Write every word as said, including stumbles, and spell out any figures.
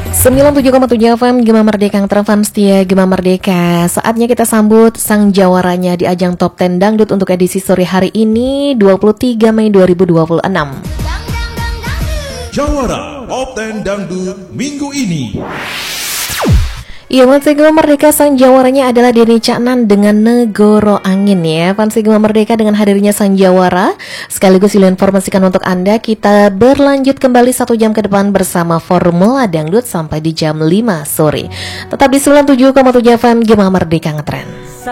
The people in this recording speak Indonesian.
sembilan puluh tujuh koma tujuh F M Gema Merdeka yang terfan setia Gema Merdeka. Saatnya kita sambut sang jawaranya di ajang Top sepuluh Dangdut untuk edisi sore hari ini dua puluh tiga Mei dua ribu dua puluh enam. Jawara Top sepuluh Dangdut minggu ini. Iya, Fansi Gema Merdeka, sang jawaranya adalah Denny Caknan dengan Negoro Angin ya. Fansi Gema Merdeka, dengan hadirnya sang jawara sekaligus informasikan untuk Anda, kita berlanjut kembali satu jam ke depan bersama Formula Dangdut sampai di jam lima sore. Tetap di sembilan puluh tujuh koma tujuh F M Gema Merdeka Ngetren.